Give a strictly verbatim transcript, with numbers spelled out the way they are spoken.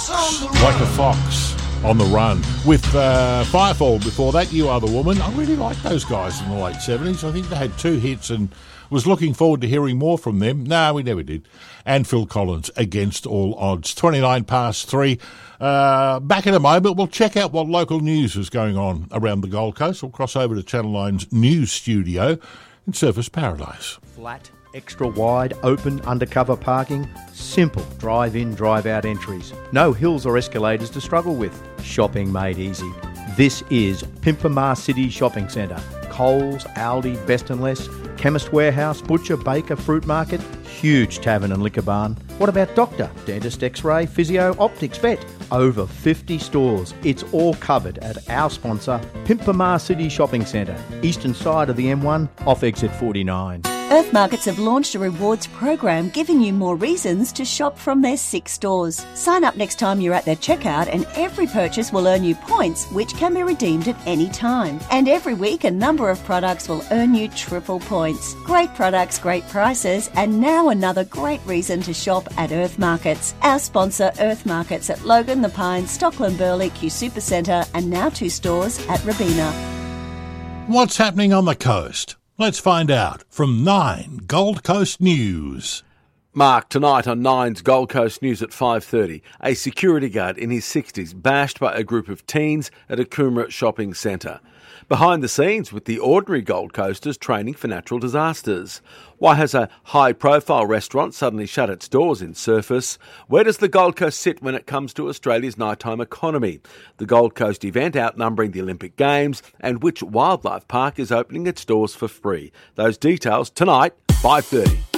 Like a fox on the run. With uh, Firefall before that, You Are the Woman. I really liked those guys in the late seventies. I think they had two hits and was looking forward to hearing more from them. No, we never did. And Phil Collins, Against All Odds. twenty-nine past three. Uh, back in a moment, we'll check out what local news is going on around the Gold Coast. We'll cross over to Channel nine's news studio in Surfers Paradise. Flat, extra wide, open, undercover parking. Simple drive-in, drive-out entries. No hills or escalators to struggle with. Shopping made easy. This is Pimpamar City Shopping Centre. Coles, Aldi, Best and Less, Chemist Warehouse, Butcher, Baker, Fruit Market, huge tavern and liquor barn. What about doctor, dentist, x-ray, physio, optics, vet? Over fifty stores. It's all covered at our sponsor, Pimpamar City Shopping Centre, eastern side of the M one, off exit forty-nine. Earth Markets have launched a rewards program giving you more reasons to shop from their six stores. Sign up next time you're at their checkout and every purchase will earn you points which can be redeemed at any time. And every week a number of products will earn you triple points. Great products, great prices, and now another great reason to shop at Earth Markets. Our sponsor Earth Markets at Logan, The Pines, Stockland Burley, Q Supercentre and now two stores at Robina. What's happening on the coast? Let's find out from Nine Gold Coast News. Mark, tonight on Nine's Gold Coast News at five thirty, a security guard in his sixties bashed by a group of teens at a Coomera shopping centre. Behind the scenes with the ordinary Gold Coasters training for natural disasters. Why has a high-profile restaurant suddenly shut its doors in Surfers? Where does the Gold Coast sit when it comes to Australia's nighttime economy? The Gold Coast event outnumbering the Olympic Games, and which wildlife park is opening its doors for free? Those details tonight, five thirty.